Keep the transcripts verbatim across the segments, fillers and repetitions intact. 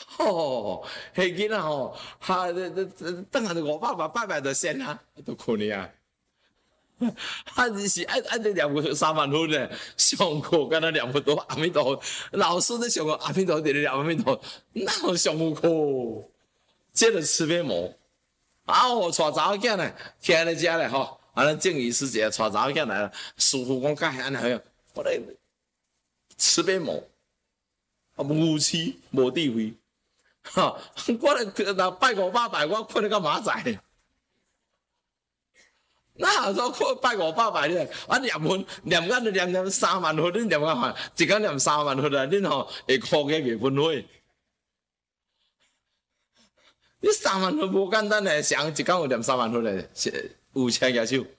吼，迄囡仔吼，哈，等下就五百八拜拜就先啊，都困去啊。啊，是爱爱得念过三万分咧，上课敢若念不到阿弥陀佛，老师在上课阿弥陀佛，伫咧念阿弥陀佛，哪有上课？接着慈悲魔，啊，我带查某囝呢，徛咧遮咧吼，啊，咱正义师姐带查某囝来了，师傅讲介安尼，我咧慈悲魔，啊，无痴无智慧，哈，我咧若拜五百拜，我困咧干嘛在？那说看拜五百拜咧，啊念分念甲念念三万分，你念甲看，一工念三万分啊，恁吼会哭个袂分火。你三万分无简单诶，谁一工有念三万分诶？有请举手。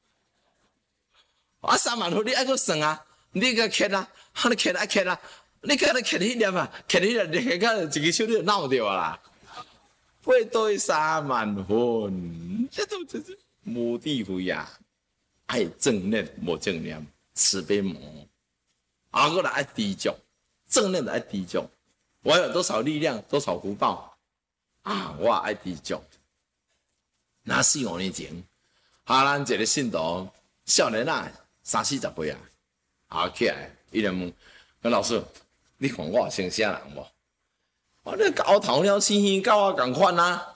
啊，三万分你爱搁算啊，你个刻啊，啊你刻啊刻啊，你刻咧刻迄念啊，刻迄念念到一个手你就闹掉啦。八对三万分，这都这这。无智慧啊，爱正念无正念，慈悲魔，啊，过来爱知足，正念的爱知足。我有多少力量，多少福报啊！我爱知足。那四五年前，哈咱一个信徒少年仔，三四十岁啊，啊起来，伊就问，讲老师，你看我像啥人无？我这高头了星星，甲我共款啊。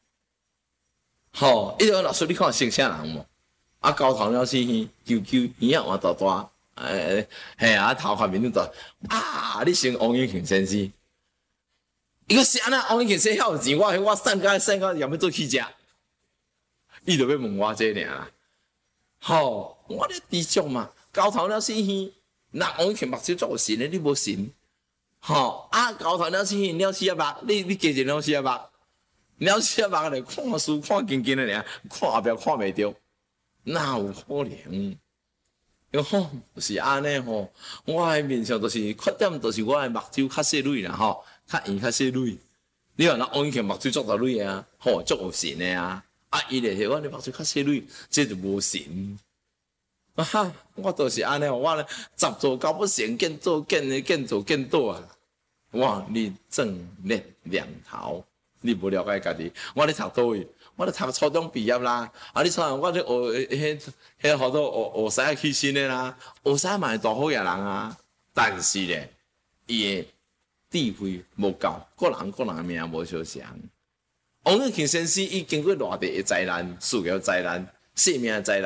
吼，伊个老师，你看像啥人无？啊，高头了星星，球球耳仔换大大，诶，嘿啊，头壳面大啊！你像王永庆先生，伊个是安那？王永庆先生遐有钱，我我散甲散甲，要要做去食，伊就要问我这尔啦。吼，我咧知足嘛，高头了星星，那王永庆目睭足有神诶，你无神？吼，啊，高头了星星，了四啊目，你你加一了四啊目。了解目咧，看书看紧紧的尔，看后壁看袂着，哪有可能？哟吼，就是安尼吼。我诶面上就是缺点，就是我诶目睭较细蕊啦吼，较圆较细蕊。你看那王永庆目睭足大蕊啊，吼足有神诶啊。啊，伊咧是我诶目睭较细蕊，这就无神。啊哈，我就是安尼，我咧十做九不成，见做见诶，见做见倒啊。哇，你正念两头。你无了解家己，我咧读倒位，我咧读初中毕业啦。啊，你看我咧学迄迄好多学学使起身的啦，学使嘛是大好野人啊。但是咧，伊的智慧无够，个人个人的命无相像。王永庆先生伊经过偌地的灾难，事业灾难，性命的灾难。